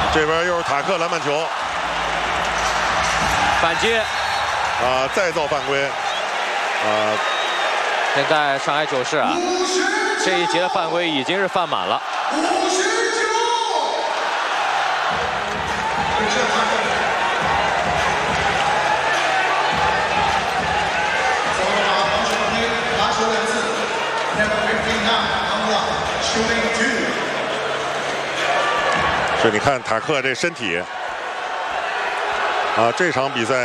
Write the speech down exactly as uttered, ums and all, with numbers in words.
这边又是塔克篮板球， 反击啊，再造犯规，啊， 现在上海九世啊，这一节的犯规已经是犯满了。 是，你看塔克这身体，啊，这场比赛。